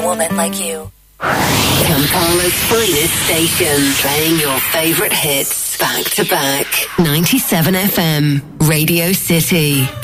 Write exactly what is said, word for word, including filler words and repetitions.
woman like you. Kampala's finest station, playing your favourite hits back to back. ninety-seven F M, Radio City.